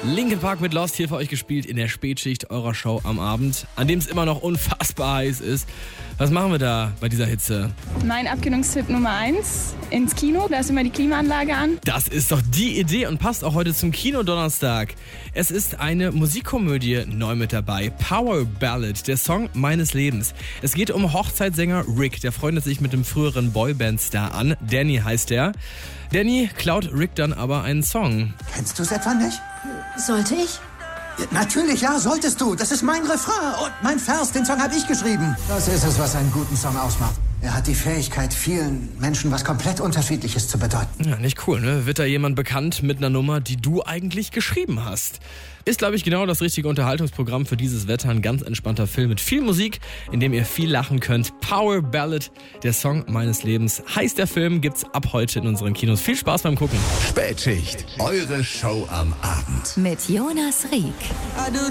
Linkin Park mit Lost hier für euch gespielt in der Spätschicht eurer Show am Abend, an dem es immer noch unfassbar heiß ist. Was machen wir da bei dieser Hitze? Mein Abkühlungstipp Nummer 1, ins Kino, da ist immer die Klimaanlage an. Das ist doch die Idee und passt auch heute zum Kino-Donnerstag. Es ist eine Musikkomödie neu mit dabei, Power Ballad, der Song meines Lebens. Es geht um Hochzeitssänger Rick, der freundet sich mit dem früheren Boyband-Star an, Danny heißt er. Danny klaut Rick dann aber einen Song. Kennst du es etwa nicht? Sollte ich? Ja, natürlich, ja, solltest du. Das ist mein Refrain und mein Vers, den Song habe ich geschrieben. Das ist es, was einen guten Song ausmacht. Er hat die Fähigkeit, vielen Menschen was komplett Unterschiedliches zu bedeuten. Ja, nicht cool, ne? Wird da jemand bekannt mit einer Nummer, die du eigentlich geschrieben hast? Ist, glaube ich, genau das richtige Unterhaltungsprogramm für dieses Wetter. Ein ganz entspannter Film mit viel Musik, in dem ihr viel lachen könnt. Power Ballad, der Song meines Lebens. Heißt der Film, gibt's ab heute in unseren Kinos. Viel Spaß beim Gucken. Spätschicht, eure Show am Abend. Mit Jonas Rieck.